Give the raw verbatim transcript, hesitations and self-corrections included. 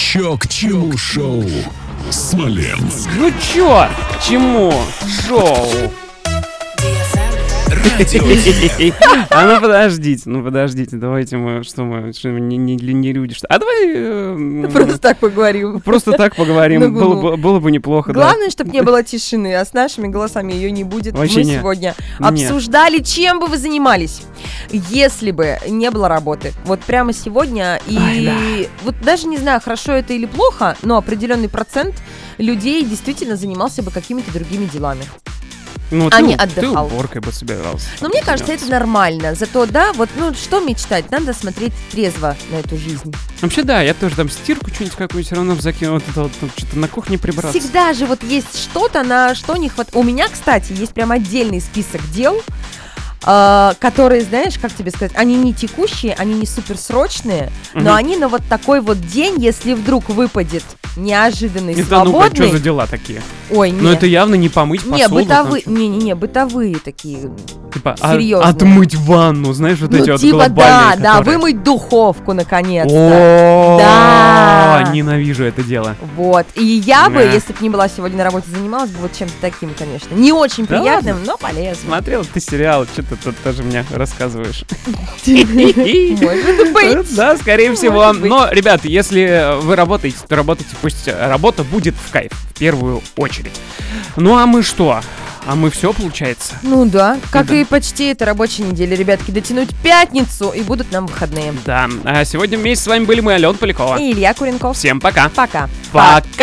Чё к чему шоу? Смоленск. Ну чё, к чему шоу? А ну подождите, ну подождите, давайте мы, что мы, что мы не, не, не люди, что... А давай... Э, Просто так поговорим. Просто так поговорим, Ну, было, ну. бы- было бы неплохо, да. Главное, чтобы не было тишины, а с нашими голосами ее не будет. Вообще Мы не. сегодня Не. обсуждали, чем бы вы занимались, если бы не было работы. Вот прямо сегодня. И Ай, вот даже не знаю, хорошо это или плохо, но определенный процент людей действительно занимался бы какими-то другими делами. Ну, а ты, не ты отдыхал. уборкой бы собирался. Но мне кажется, это нормально. Зато, да, вот, ну, что мечтать? Надо смотреть трезво на эту жизнь. Вообще, да, я тоже там стирку что-нибудь какую-нибудь все равно закину, вот это вот, ну, что-то на кухне прибраться. Всегда же вот есть что-то, на что не хватает. У меня, кстати, есть прям отдельный список дел, э, которые, знаешь, как тебе сказать, они не текущие, они не суперсрочные, Мгм. но они на вот такой вот день, если вдруг выпадет неожиданный, Это ну-ка, свободный. что за дела такие? Ой, не. Ну, это явно не помыть посуду. не, там бытовые, чё- не-не-не, бытовые такие. Типа, а- серьезно. отмыть ванну, знаешь, вот Ну, эти вот типа, да, глобальные, да, которые- вымыть духовку, наконец-то. О, Да. ненавижу это дело. Вот. И я бы, Да. если бы не была сегодня на работе, занималась бы вот чем-то таким, конечно. Не очень Да приятным, но полезным. Смотрел ты сериал, что ты тут тоже мне рассказываешь. Может быть. Да, скорее всего. Может быть. Но, ребят, если вы работаете, то работайте, пусть работа будет в кайф, в первую очередь. Ну а мы что? А мы все, получается? Ну да, как Да. и почти эта рабочая неделя, ребятки, дотянуть пятницу, и будут нам выходные. Да. А сегодня вместе с вами были мы, Алена Полякова. И Илья Куренков. Всем пока. Пока. Пока.